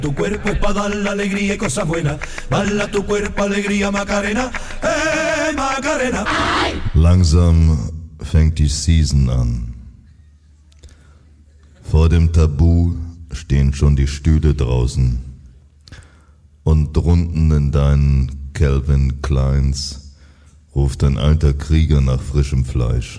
Tu cuerpo es para dar la alegría y cosas buenas. Bala tu cuerpo, alegría, Macarena. Macarena. Langsam fängt die Season an. Vor dem Tabu stehen schon die Stühle draußen. Und drunten in deinen Calvin Kleins ruft ein alter Krieger nach frischem Fleisch.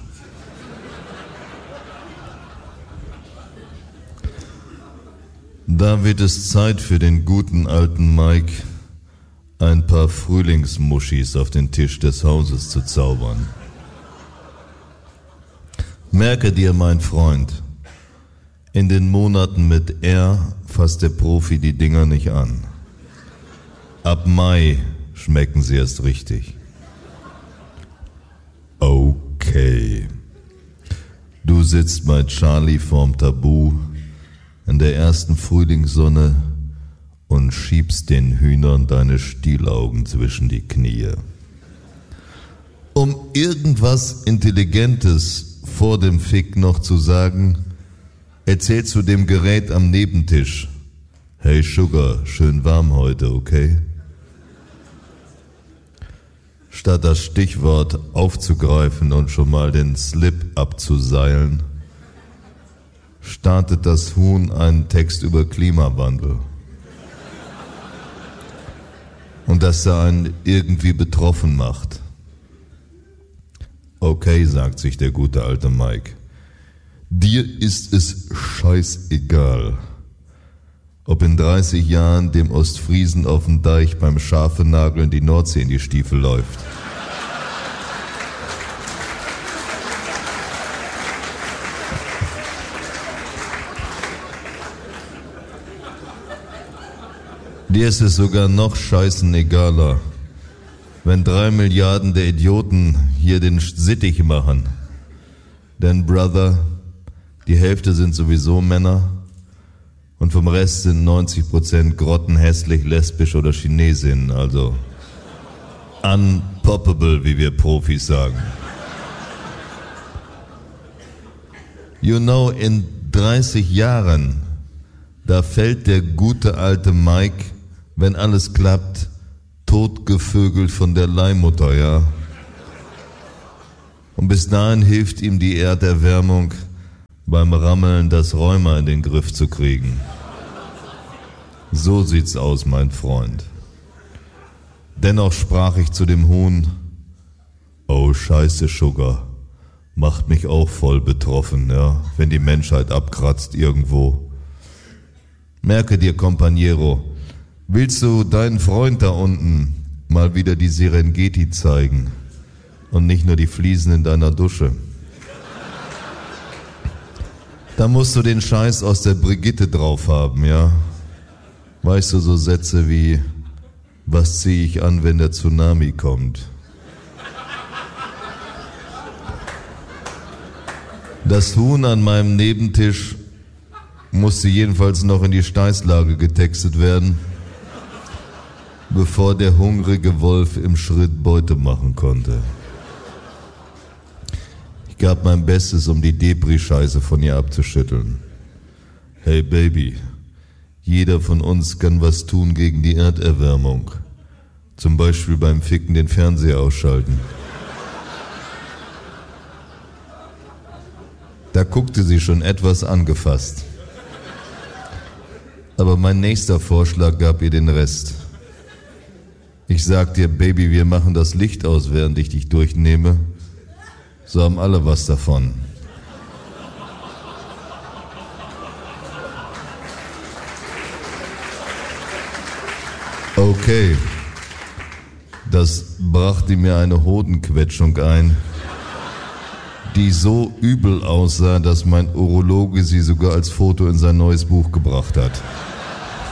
Da wird es Zeit für den guten alten Mike, ein paar Frühlingsmuschis auf den Tisch des Hauses zu zaubern. Merke dir, mein Freund, in den Monaten mit R fasst der Profi die Dinger nicht an. Ab Mai schmecken sie erst richtig. Okay. Du sitzt bei Charlie vorm Tabu in der ersten Frühlingssonne und schiebst den Hühnern deine Stielaugen zwischen die Knie. Um irgendwas Intelligentes vor dem Fick noch zu sagen, erzählst du dem Gerät am Nebentisch: Hey Sugar, schön warm heute, okay? Statt das Stichwort aufzugreifen und schon mal den Slip abzuseilen, startet das Huhn einen Text über Klimawandel. Und dass er einen irgendwie betroffen macht. Okay, sagt sich der gute alte Mike. Dir ist es scheißegal, ob in 30 Jahren dem Ostfriesen auf dem Deich beim Schafenageln die Nordsee in die Stiefel läuft. Dir ist es sogar noch scheißenegaler, wenn 3 Milliarden der Idioten hier den Sittich machen. Denn, Brother, die Hälfte sind sowieso Männer und vom Rest sind 90% grottenhässlich, lesbisch oder Chinesinnen, also unpoppable, wie wir Profis sagen. You know, in 30 Jahren, da fällt der gute alte Mike, wenn alles klappt, totgevögelt von der Leihmutter, ja. Und bis dahin hilft ihm die Erderwärmung beim Rammeln, das Rheuma in den Griff zu kriegen. So sieht's aus, mein Freund. Dennoch sprach ich zu dem Huhn: Oh Scheiße, Sugar, macht mich auch voll betroffen, ja, wenn die Menschheit abkratzt irgendwo. Merke dir, Companiero, willst du deinen Freund da unten mal wieder die Serengeti zeigen und nicht nur die Fliesen in deiner Dusche? Da musst du den Scheiß aus der Brigitte drauf haben, ja? Weißt du, so Sätze wie: Was ziehe ich an, wenn der Tsunami kommt? Das Huhn an meinem Nebentisch musste jedenfalls noch in die Steißlage getextet werden, bevor der hungrige Wolf im Schritt Beute machen konnte. Ich gab mein Bestes, um die Depri-Scheiße von ihr abzuschütteln. Hey Baby, jeder von uns kann was tun gegen die Erderwärmung. Zum Beispiel beim Ficken den Fernseher ausschalten. Da guckte sie schon etwas angefasst. Aber mein nächster Vorschlag gab ihr den Rest. Ich sag dir, Baby, wir machen das Licht aus, während ich dich durchnehme. So haben alle was davon. Okay. Das brachte mir eine Hodenquetschung ein, die so übel aussah, dass mein Urologe sie sogar als Foto in sein neues Buch gebracht hat.